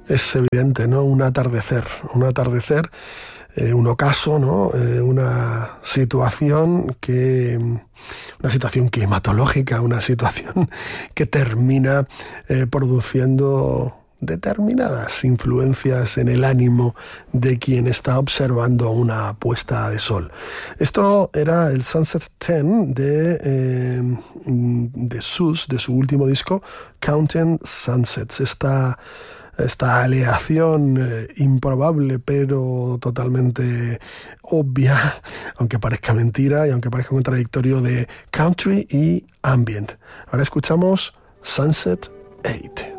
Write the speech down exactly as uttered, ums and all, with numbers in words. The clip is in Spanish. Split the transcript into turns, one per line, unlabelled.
Es evidente, ¿no? Un atardecer, un atardecer, eh, un ocaso, ¿no? Eh, una situación que, una situación climatológica, una situación que termina eh, produciendo determinadas influencias en el ánimo de quien está observando una puesta de sol. Esto era el Sunset diez de, eh, de Sus, de su último disco, Counting Sunsets. Esta, esta aleación eh, improbable pero totalmente obvia, aunque parezca mentira y aunque parezca contradictorio, de country y ambient. Ahora escuchamos Sunset ocho.